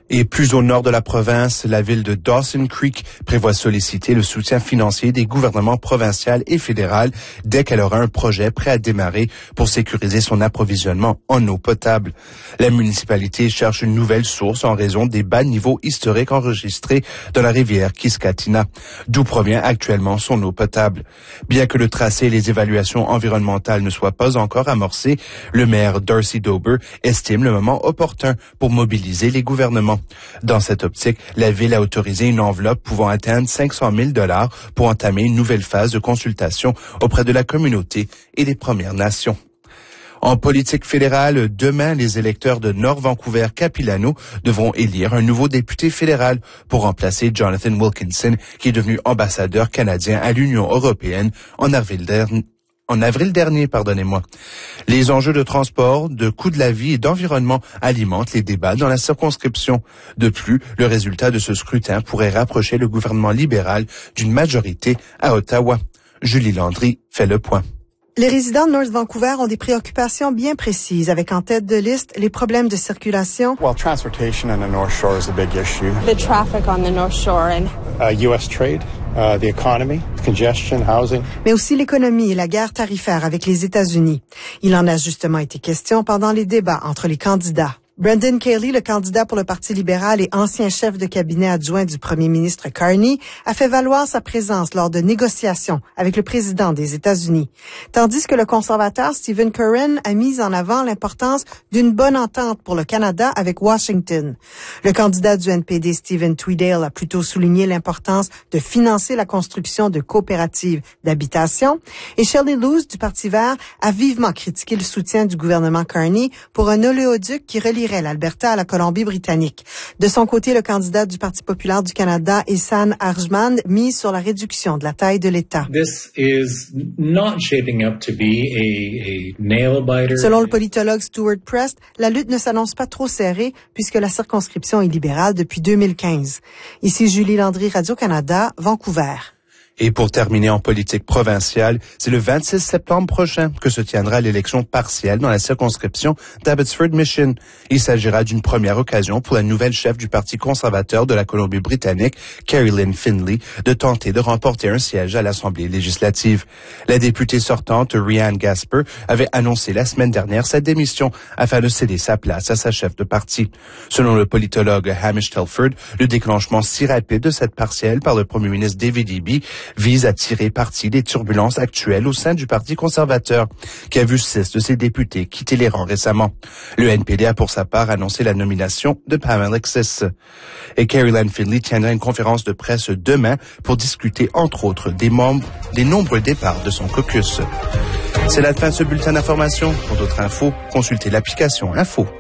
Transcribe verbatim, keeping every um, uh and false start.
Et plus au nord de la province, la ville de Dawson Creek prévoit solliciter le soutien financier des gouvernements provincial et fédéral dès qu'elle aura un projet prêt à démarrer pour sécuriser son approvisionnement en eau potable. La municipalité cherche une nouvelle source en raison des bas niveaux historiques enregistrés dans la rivière Kiskatina, d'où provient actuellement son eau potable. Bien que le tracé et les évaluations environnementales ne soient pas encore amorcés, le maire Darcy Dober estime le moment opportun pour mobiliser les gouvernements. Dans cette optique, la ville a autorisé une enveloppe pouvant atteindre cinq cent mille dollars pour entamer une nouvelle phase de consultation auprès de la communauté et des Premières Nations. En politique fédérale, demain, les électeurs de Nord Vancouver-Capilano devront élire un nouveau député fédéral pour remplacer Jonathan Wilkinson, qui est devenu ambassadeur canadien à l'Union européenne en avril dernier. En avril dernier, pardonnez-moi. Les enjeux de transport, de coût de la vie et d'environnement alimentent les débats dans la circonscription. De plus, le résultat de ce scrutin pourrait rapprocher le gouvernement libéral d'une majorité à Ottawa. Julie Landry fait le point. Les résidents de North Vancouver ont des préoccupations bien précises, avec en tête de liste les problèmes de circulation. Well, transportation on the North Shore is a big issue. The traffic on the North Shore and uh, U S trade, uh, the economy, congestion, housing. Mais aussi l'économie et la guerre tarifaire avec les États-Unis. Il en a justement été question pendant les débats entre les candidats. Brendan Kelly, le candidat pour le Parti libéral et ancien chef de cabinet adjoint du premier ministre Carney, a fait valoir sa présence lors de négociations avec le président des États-Unis. Tandis que le conservateur Stephen Curran a mis en avant l'importance d'une bonne entente pour le Canada avec Washington. Le candidat du N P D, Stephen Tweedale, a plutôt souligné l'importance de financer la construction de coopératives d'habitation. Et Shelley Loos, du Parti vert, a vivement critiqué le soutien du gouvernement Carney pour un oléoduc qui relierait l'Alberta à la Colombie-Britannique. De son côté, le candidat du Parti populaire du Canada, Ehsan Arjman, mise sur la réduction de la taille de l'État. This is not shaping up to be a, a nail-biter. Selon le politologue Stuart Prest, la lutte ne s'annonce pas trop serrée puisque la circonscription est libérale depuis deux mille quinze. Ici Julie Landry, Radio-Canada, Vancouver. Et pour terminer en politique provinciale, c'est le vingt-six septembre prochain que se tiendra l'élection partielle dans la circonscription d'Abbotsford Mission. Il s'agira d'une première occasion pour la nouvelle chef du Parti conservateur de la Colombie-Britannique, Carrie Lynn Findlay, de tenter de remporter un siège à l'Assemblée législative. La députée sortante, Rhianne Gasper, avait annoncé la semaine dernière sa démission afin de céder sa place à sa chef de parti. Selon le politologue Hamish Telford, le déclenchement si rapide de cette partielle par le premier ministre David Eby vise à tirer parti des turbulences actuelles au sein du Parti conservateur, qui a vu six de ses députés quitter les rangs récemment. Le N P D a pour sa part annoncé la nomination de Pam Alexis. Et Carrie Lynn Findlay tiendra une conférence de presse demain pour discuter, entre autres, des membres, des nombreux départs de son caucus. C'est la fin de ce bulletin d'information. Pour d'autres infos, consultez l'application Info.